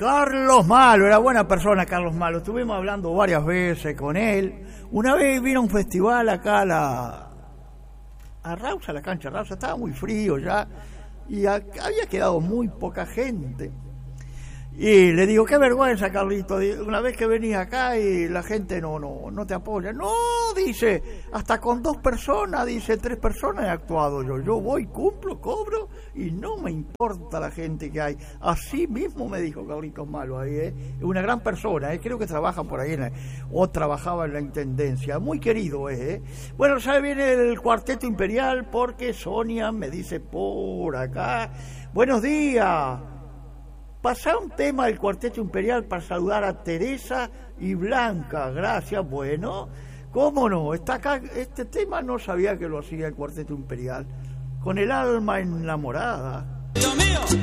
Carlos Malo, era buena persona Carlos Malo, estuvimos hablando varias veces con él. Una vez vino a un festival acá a Rausa, la cancha Rausa, estaba muy frío ya y había quedado muy poca gente. Y le digo, qué vergüenza, Carlito, una vez que venís acá y la gente no te apoya. No, dice, hasta con 2 personas, dice, 3 personas he actuado yo. Yo voy, cumplo, cobro y no me importa la gente que hay. Así mismo me dijo Carlitos Malo ahí, Es una gran persona, creo que trabaja por ahí o trabajaba en la intendencia. Muy querido, Bueno, ya viene el Cuarteto Imperial porque Sonia me dice por acá, buenos días. Pasá un tema del Cuarteto Imperial para saludar a Teresa y Blanca. Gracias, bueno. ¿Cómo no? Está acá, este tema no sabía que lo hacía el Cuarteto Imperial. Con el alma enamorada. Dios mío.